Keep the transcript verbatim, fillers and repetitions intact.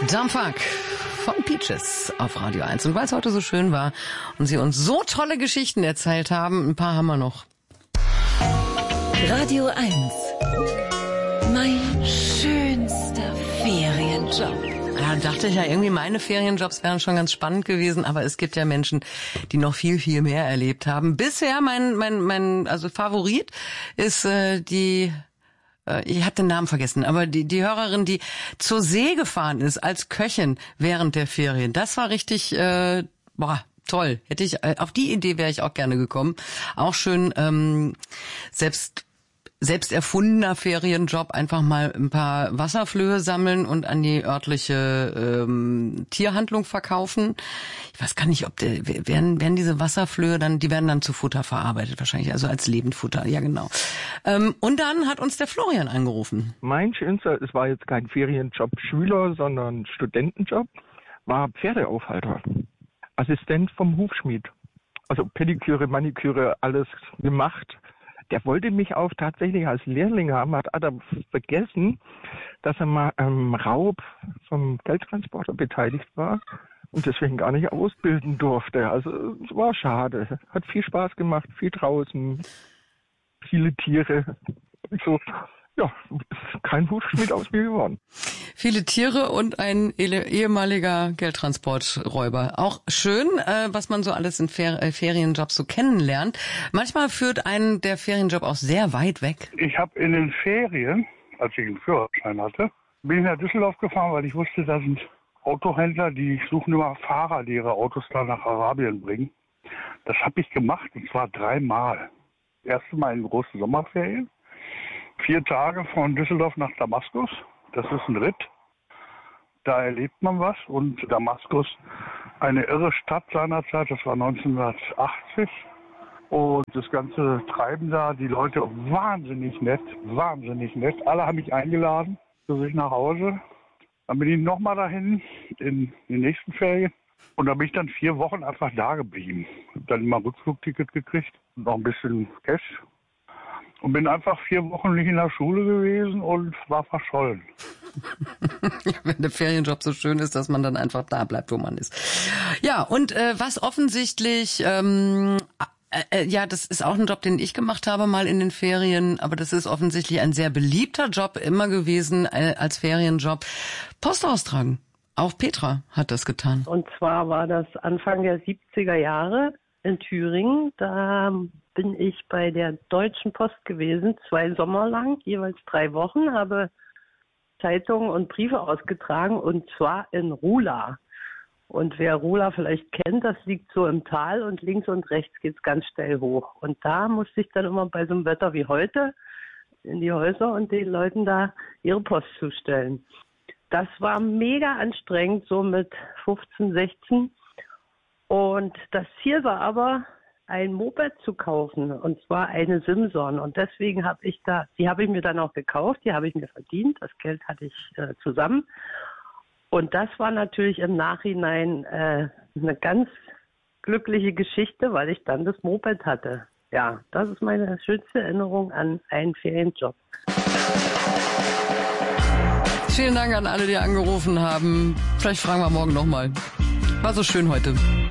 Dumpfuck von Peaches auf Radio eins. Und weil es heute so schön war und sie uns so tolle Geschichten erzählt haben, ein paar haben wir noch. Radio eins. Mein schönster Ferienjob. Ja, dachte ich ja, irgendwie meine Ferienjobs wären schon ganz spannend gewesen, aber es gibt ja Menschen, die noch viel, viel mehr erlebt haben. Bisher mein, mein, mein, also Favorit ist äh, die, äh, ich habe den Namen vergessen, aber die, die Hörerin, die zur See gefahren ist als Köchin während der Ferien. Das war richtig, äh, boah, toll. Hätte ich, äh, auf die Idee wäre ich auch gerne gekommen. Auch schön, ähm, selbst selbst erfundener Ferienjob, einfach mal ein paar Wasserflöhe sammeln und an die örtliche ähm, Tierhandlung verkaufen. Ich weiß gar nicht, ob der, werden, werden diese Wasserflöhe dann, die werden dann zu Futter verarbeitet wahrscheinlich, also als Lebendfutter, ja genau. Ähm, und dann hat uns der Florian angerufen. Mein schönster, es war jetzt kein Ferienjob Schüler, sondern Studentenjob, war Pferdeaufhalter. Assistent vom Hufschmied. Also Pediküre, Maniküre, alles gemacht. Der wollte mich auch tatsächlich als Lehrling haben, hat aber vergessen, dass er mal am Raub vom Geldtransporter beteiligt war und deswegen gar nicht ausbilden durfte. Also es war schade. Hat viel Spaß gemacht, viel draußen, viele Tiere. So, ja, ist kein Hufschmied aus mir geworden. Viele Tiere und ein ehemaliger Geldtransporträuber. Auch schön, äh, was man so alles in Fer- äh, Ferienjobs so kennenlernt. Manchmal führt einen der Ferienjob auch sehr weit weg. Ich habe in den Ferien, als ich einen Führerschein hatte, bin ich nach Düsseldorf gefahren, weil ich wusste, da sind Autohändler, die suchen immer Fahrer, die ihre Autos da nach Arabien bringen. Das habe ich gemacht, und zwar dreimal. Das erste Mal in großen Sommerferien. Vier Tage von Düsseldorf nach Damaskus. Das ist ein Ritt. Da erlebt man was. Und Damaskus, eine irre Stadt seinerzeit, das war neunzehnhundertachtzig. Und das ganze Treiben da, die Leute wahnsinnig nett, wahnsinnig nett. Alle haben mich eingeladen zu sich nach Hause. Dann bin ich nochmal dahin in die nächsten Ferien. Und da bin ich dann vier Wochen einfach da geblieben. Hab dann immer ein Rückflugticket gekriegt und noch ein bisschen Cash. Und bin einfach vier Wochen nicht in der Schule gewesen und war verschollen. Ja, wenn der Ferienjob so schön ist, dass man dann einfach da bleibt, wo man ist. Ja, und äh, was offensichtlich, ähm, äh, ja, das ist auch ein Job, den ich gemacht habe mal in den Ferien, aber das ist offensichtlich ein sehr beliebter Job immer gewesen äh, als Ferienjob. Post austragen. Auch Petra hat das getan. Und zwar war das Anfang der siebziger Jahre in Thüringen. Da bin ich bei der Deutschen Post gewesen, zwei Sommer lang, jeweils drei Wochen, habe Zeitungen und Briefe ausgetragen, und zwar in Rula. Und wer Rula vielleicht kennt, das liegt so im Tal und links und rechts geht es ganz steil hoch. Und da musste ich dann immer bei so einem Wetter wie heute in die Häuser und den Leuten da ihre Post zustellen. Das war mega anstrengend, so mit fünfzehn, sechzehn. Und das Ziel war aber, ein Moped zu kaufen, und zwar eine Simson. Und deswegen habe ich da, die habe ich mir dann auch gekauft, die habe ich mir verdient, das Geld hatte ich äh, zusammen. Und das war natürlich im Nachhinein äh, eine ganz glückliche Geschichte, weil ich dann das Moped hatte. Ja, das ist meine schönste Erinnerung an einen Ferienjob. Vielen Dank an alle, die angerufen haben. Vielleicht fragen wir morgen nochmal. War so schön heute.